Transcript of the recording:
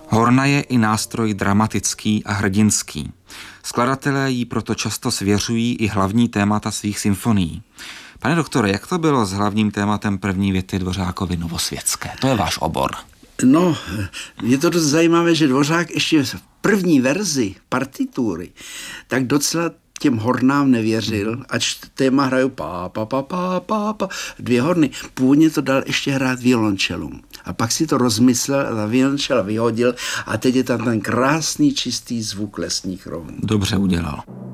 Horna je i nástroj dramatický a hrdinský. Skladatelé jí proto často svěřují i hlavní témata svých symfonií. Pane doktore, jak to bylo s hlavním tématem první věty Dvořákovy Novosvětské? To je váš obor. No, je to dost zajímavé, že Dvořák ještě v první verzi partitury tak docela těm hornám nevěřil, ač téma hrajou pa, dvě horny. Původně to dal ještě hrát violončelům. A pak si to rozmyslel a ta violončela vyhodil a teď je tam ten krásný čistý zvuk lesních rohů. Dobře udělal.